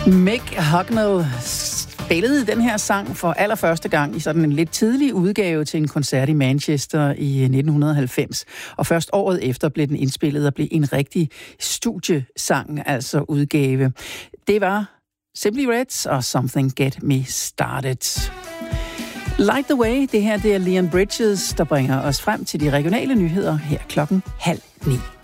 Mick Hucknall spillede den her sang for allerførste gang i sådan en lidt tidlig udgave til en koncert i Manchester i 1990. Og først året efter blev den indspillet og blev en rigtig studiesang, altså udgave. Det var Simply Red og Something Get Me Started. Like the Way, det her det er Leon Bridges, der bringer os frem til de regionale nyheder her 8:30.